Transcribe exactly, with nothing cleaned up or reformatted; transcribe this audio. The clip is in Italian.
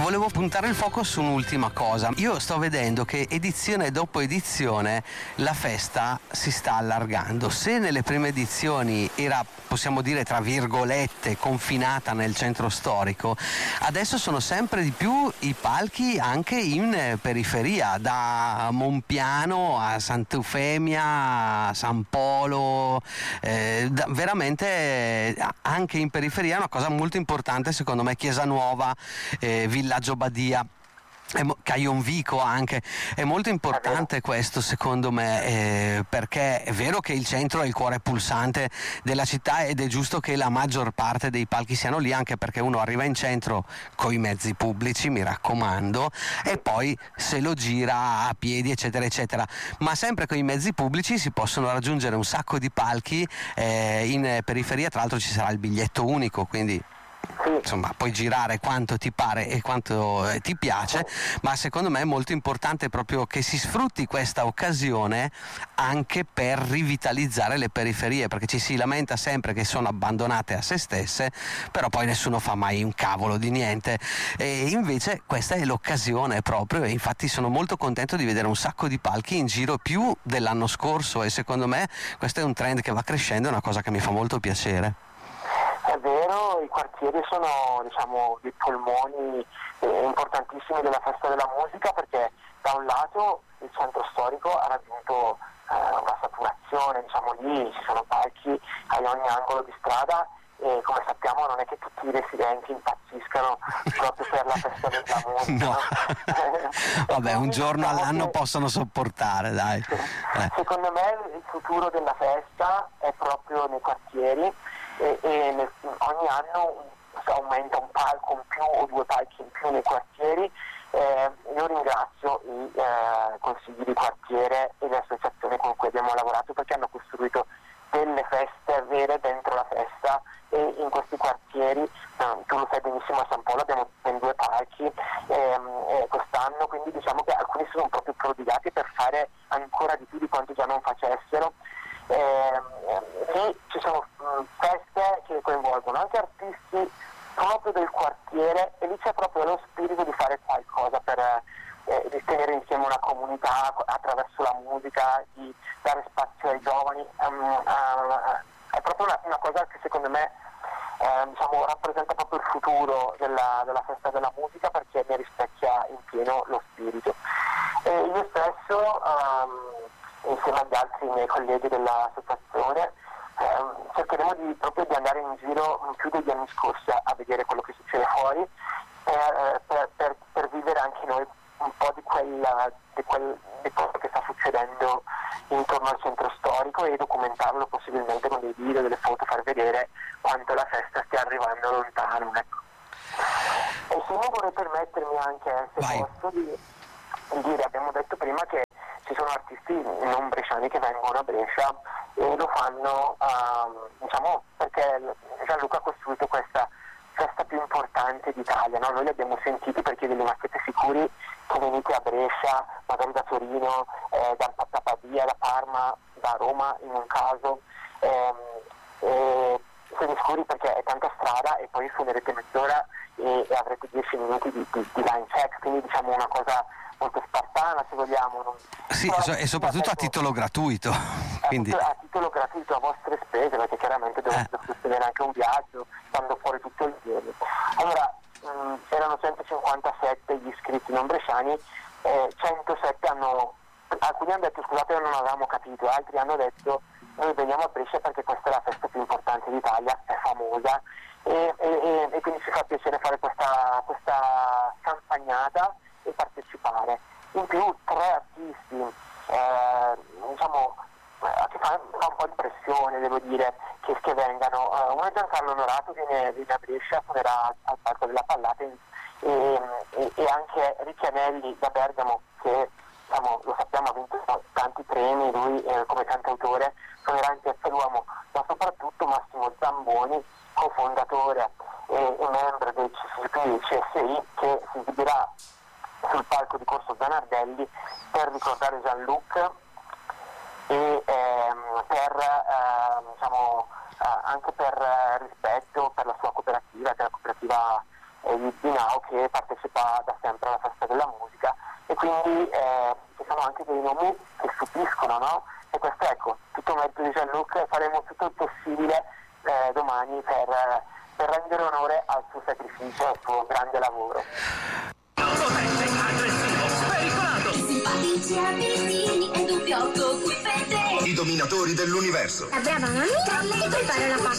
volevo puntare il fuoco su un'ultima cosa. Io sto vedendo che edizione dopo edizione la festa si sta allargando. Se nelle prime edizioni era, possiamo dire tra virgolette, confinata nel centro storico, adesso sono sempre di più i palchi anche in periferia, da Monpiano a Sant'Eufemia a San Polo, eh, da, veramente anche in periferia è una cosa molto importante secondo me. Chiesa Nuova, eh, Villaggio Badia, Caionvico anche, è molto importante questo secondo me, eh, perché è vero che il centro è il cuore pulsante della città ed è giusto che la maggior parte dei palchi siano lì, anche perché uno arriva in centro coi mezzi pubblici, mi raccomando, e poi se lo gira a piedi eccetera eccetera, ma sempre con i mezzi pubblici si possono raggiungere un sacco di palchi, eh, in periferia tra l'altro ci sarà il biglietto unico, quindi insomma puoi girare quanto ti pare e quanto eh, ti piace, ma secondo me è molto importante proprio che si sfrutti questa occasione anche per rivitalizzare le periferie, perché ci si lamenta sempre che sono abbandonate a se stesse, però poi nessuno fa mai un cavolo di niente, e invece questa è l'occasione proprio, e infatti sono molto contento di vedere un sacco di palchi in giro, più dell'anno scorso, e secondo me questo è un trend che va crescendo, è una cosa che mi fa molto piacere. È vero, i quartieri sono, diciamo, dei polmoni eh, importantissimi della festa della musica, perché da un lato il centro storico ha raggiunto eh, una saturazione, diciamo, lì ci sono palchi a ogni angolo di strada e come sappiamo non è che tutti i residenti impazziscano proprio per la festa della musica. No. Vabbè, un giorno diciamo all'anno che, possono sopportare, dai. Eh. Secondo me il futuro della festa è proprio nei quartieri, e, e nel, ogni anno aumenta un palco in più o due palchi in più nei quartieri. Eh, io ringrazio i eh, consigli di quartiere e le associazioni con cui abbiamo lavorato, perché hanno costruito delle feste vere dentro la festa, e in questi quartieri, eh, tu lo sai benissimo, a San Polo abbiamo ben due palchi ehm, eh, quest'anno, quindi diciamo che alcuni sono proprio prodigati per fare ancora di più di quanto già non facessero. Eh, lì ci sono mh, feste che coinvolgono anche artisti proprio del quartiere, e lì c'è proprio lo spirito di fare qualcosa per eh, di tenere insieme una comunità attraverso la musica, di dare spazio ai giovani. Um, uh, è proprio una, una cosa che secondo me eh, diciamo, rappresenta proprio il futuro della, della festa della musica, perché ne rispecchia in pieno lo spirito. E io stesso um, insieme agli altri miei colleghi dell'associazione eh, cercheremo di, proprio di andare in giro più degli anni scorsi a, a vedere quello che succede fuori, per, per, per, per vivere anche noi un po' di, quella, di, quel, di quello che sta succedendo intorno al centro storico, e documentarlo possibilmente con dei video, delle foto, far vedere quanto la festa stia arrivando lontano, ecco. E se non vorrei permettermi anche, se Vai. posso, di, di dire, abbiamo detto prima che ci sono artisti non bresciani che vengono a Brescia e lo fanno um, diciamo perché Gianluca ha costruito questa festa più importante d'Italia, no? Noi li abbiamo sentiti perché vi rimanete sicuri che venite a Brescia, magari da Torino, eh, da, da Pavia, da Parma, da Roma in un caso, ehm, e siete sicuri perché è tanta strada, e poi suonerete mezz'ora e, e avrete dieci minuti di, di, di line check, quindi diciamo una cosa molto spartana, se vogliamo. Non... Sì, Però, e soprattutto a titolo gratuito. Quindi... A titolo gratuito, a vostre spese, perché chiaramente dovete eh. sostenere anche un viaggio, stando fuori tutto il giorno. Allora, mh, erano centocinquantasette gli iscritti non bresciani, eh, centosette hanno, alcuni hanno detto scusate non avevamo capito, altri hanno detto noi veniamo a Brescia perché questa è la festa più importante d'Italia, è famosa, e, e, e quindi ci fa piacere fare questa, questa campagnata e partecipare. In più tre artisti, eh, diciamo, eh, che fa, fa un po' di pressione, devo dire, che, che vengano. Uh, uno è Giancarlo Onorato, viene, viene a Brescia, suonerà al Parco della Pallata, e, e, e anche Ricchi Anelli da Bergamo, che diciamo, lo sappiamo ha vinto tanti premi, lui eh, come cantautore, suonerà in Piazza Duomo, ma soprattutto Massimo Zamboni, cofondatore e, e membro del C S I, che si esibirà sul palco di Corso Zanardelli per ricordare Jean-Luc e ehm, per ehm, diciamo eh, anche per eh, rispetto per la sua cooperativa, che è la cooperativa eh, di Binao, che partecipa da sempre alla festa della musica, e quindi eh, ci sono anche dei nomi che stupiscono, no? E questo, ecco, tutto merito di Jean-Luc, faremo tutto il possibile eh, domani per, per rendere onore al suo sacrificio, al suo grande lavoro. Potente, aggressivo, spericolato! Simpatici amici e doppiotto qui per te! I dominatori dell'universo. La brava mamma e prepara la pasta.